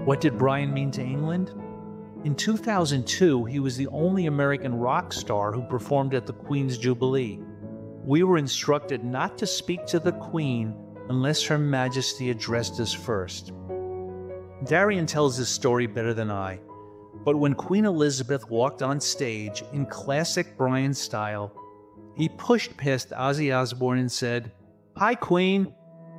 What did Brian mean to England? In 2002, he was the only American rock star who performed at the Queen's Jubilee. We were instructed not to speak to the Queen unless Her Majesty addressed us first. Darian tells this story better than I, but when Queen Elizabeth walked on stage in classic Brian style, he pushed past Ozzy Osbourne and said, "Hi, Queen."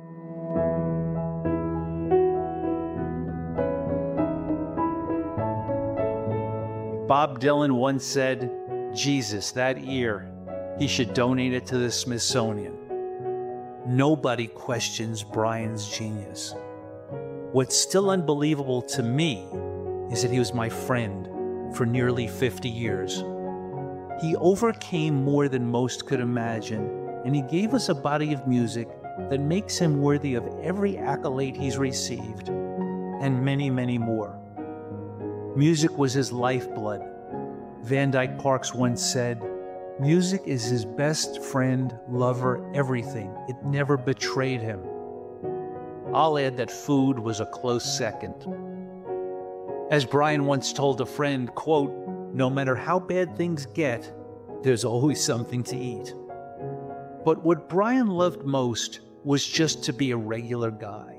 Bob Dylan once said, "Jesus, that ear, he should donate it to the Smithsonian." Nobody questions Brian's genius. What's still unbelievable to me is that he was my friend for nearly 50 years. He overcame more than most could imagine, and he gave us a body of music that makes him worthy of every accolade he's received, and many, many more. Music was his lifeblood. Van Dyke Parks once said, "Music is his best friend, lover, everything. It never betrayed him." I'll add that food was a close second. As Brian once told a friend, quote, "No matter how bad things get, there's always something to eat." But what Brian loved most was just to be a regular guy.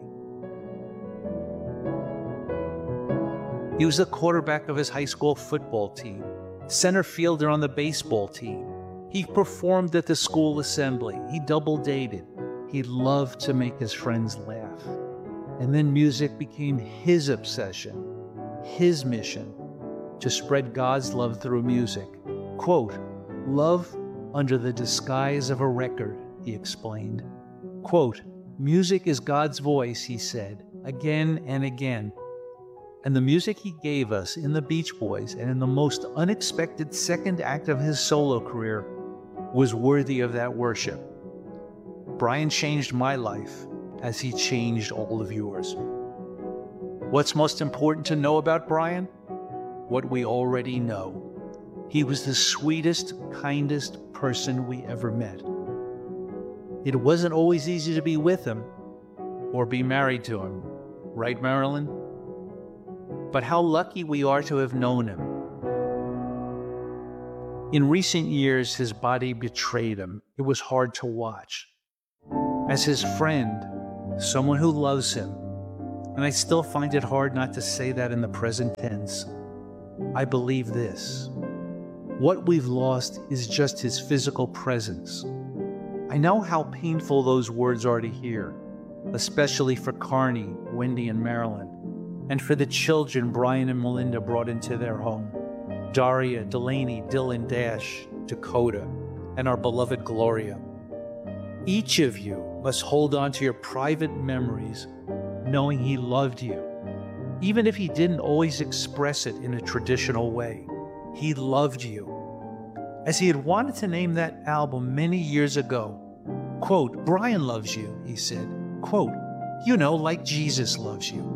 He was the quarterback of his high school football team, center fielder on the baseball team. He performed at the school assembly. He double dated. He loved to make his friends laugh. And then music became his obsession, his mission, to spread God's love through music. Quote, "Love under the disguise of a record," he explained. Quote, "Music is God's voice," he said, again and again. And the music he gave us in the Beach Boys and in the most unexpected second act of his solo career was worthy of that worship. Brian changed my life as he changed all of yours. What's most important to know about Brian? What we already know. He was the sweetest, kindest person we ever met. It wasn't always easy to be with him or be married to him, right, Marilyn? But how lucky we are to have known him. In recent years, his body betrayed him. It was hard to watch. As his friend, someone who loves him, and I still find it hard not to say that in the present tense, I believe this. What we've lost is just his physical presence. I know how painful those words are to hear, especially for Carney, Wendy, and Marilyn, and for the children Brian and Melinda brought into their home. Daria, Delaney, Dylan, Dash, Dakota, and our beloved Gloria. Each of you must hold on to your private memories, knowing he loved you. Even if he didn't always express it in a traditional way, he loved you. As he had wanted to name that album many years ago, quote, "Brian loves you," he said, quote, "You know, like Jesus loves you."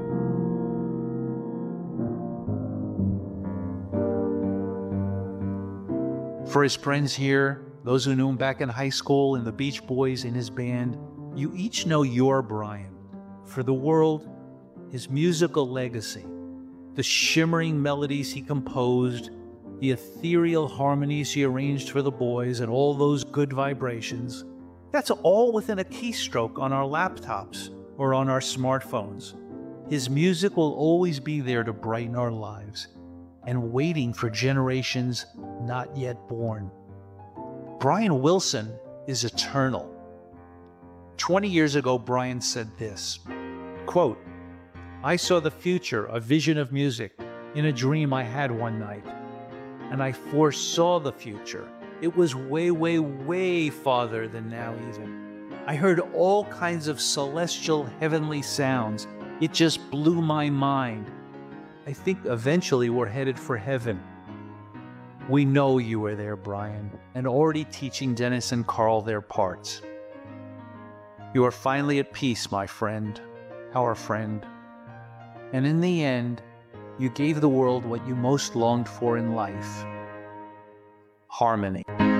For his friends here, those who knew him back in high school, in the Beach Boys, in his band, you each know your Brian. For the world, his musical legacy, the shimmering melodies he composed, the ethereal harmonies he arranged for the boys, and all those good vibrations, that's all within a keystroke on our laptops or on our smartphones. His music will always be there to brighten our lives and waiting for generations not yet born. Brian Wilson is eternal. 20 years ago, Brian said this, quote, "I saw the future, a vision of music, in a dream I had one night. And I foresaw the future. It was way, way, way farther than now even. I heard all kinds of celestial, heavenly sounds. It just blew my mind. I think eventually we're headed for heaven." We know you were there, Brian, and already teaching Dennis and Carl their parts. You are finally at peace, my friend, our friend. And in the end, you gave the world what you most longed for in life: harmony.